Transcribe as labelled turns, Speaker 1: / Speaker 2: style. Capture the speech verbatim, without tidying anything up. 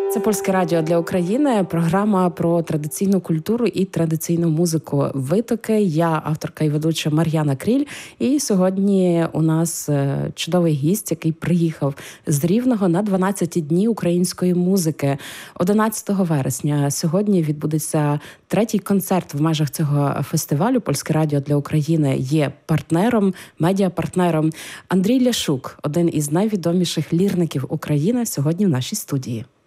Speaker 1: Це Польське радіо для України, програма про традиційну культуру і традиційну музику «Витоки». Я авторка і ведуча Мар'яна Кріль. І сьогодні у нас чудовий гість, який приїхав з Рівного на дванадцять днів української музики. одинадцятого вересня сьогодні відбудеться третій концерт в межах цього фестивалю. Польське радіо для України є партнером, медіапартнером. Андрій Ляшук, один із найвідоміших лірників України, сьогодні в нашій студії.